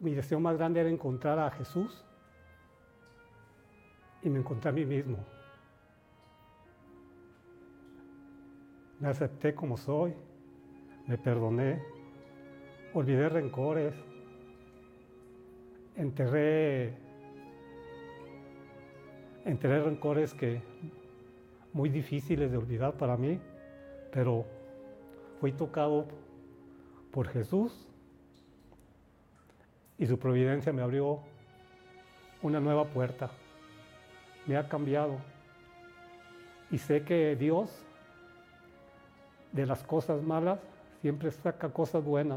mi deseo más grande era encontrar a Jesús y me encontré a mí mismo. Me acepté como soy, me perdoné, olvidé rencores, enterré rencores que muy difíciles de olvidar para mí, pero fui tocado por Jesús y su providencia me abrió una nueva puerta, me ha cambiado y sé que Dios de las cosas malas siempre saca cosas buenas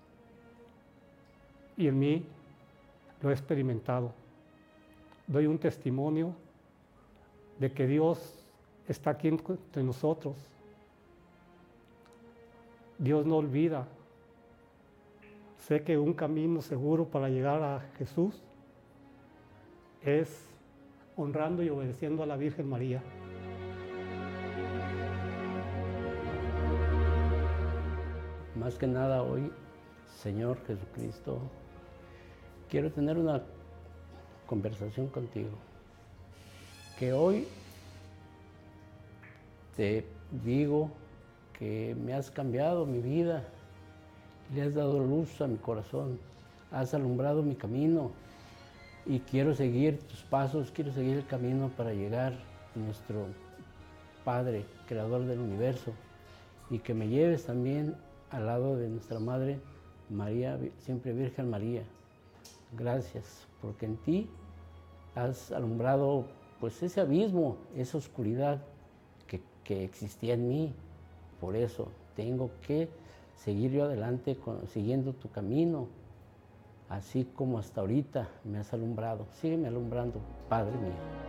y en mí lo he experimentado. Doy un testimonio de que Dios está aquí entre nosotros. Dios no olvida. Sé que un camino seguro para llegar a Jesús es honrando y obedeciendo a la Virgen María. Más que nada hoy, Señor Jesucristo, quiero tener una conversación contigo. Que hoy te digo que me has cambiado mi vida, le has dado luz a mi corazón, has alumbrado mi camino y quiero seguir tus pasos, quiero seguir el camino para llegar a nuestro Padre, Creador del universo, y que me lleves también al lado de nuestra Madre María, siempre Virgen María. Gracias, porque en ti has alumbrado pues ese abismo, esa oscuridad que existía en mí. Por eso tengo que seguir yo adelante siguiendo tu camino, así como hasta ahorita me has alumbrado. Sígueme alumbrando, Padre mío.